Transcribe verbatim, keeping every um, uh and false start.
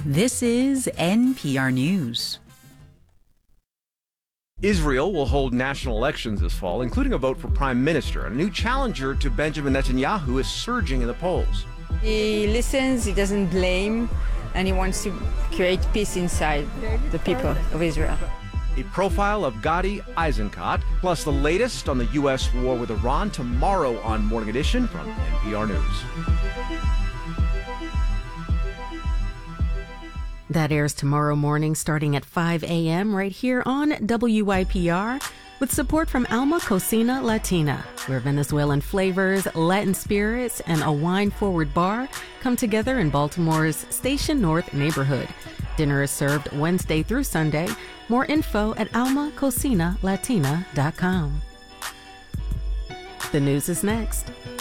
This is N P R News. Israel will hold national elections this fall, including a vote for prime minister. A new challenger to Benjamin Netanyahu is surging in the polls. He listens, he doesn't blame, and he wants to create peace inside the people of Israel. A profile of Gadi Eisenkot, plus the latest on the U S war with Iran, tomorrow on Morning Edition from N P R News. That airs tomorrow morning starting at five a.m. right here on W Y P R with support from Alma Cocina Latina, where Venezuelan flavors, Latin spirits, and a wine-forward bar come together in Baltimore's Station North neighborhood. Dinner is served Wednesday through Sunday. More info at alma cocina latina dot com. The news is next.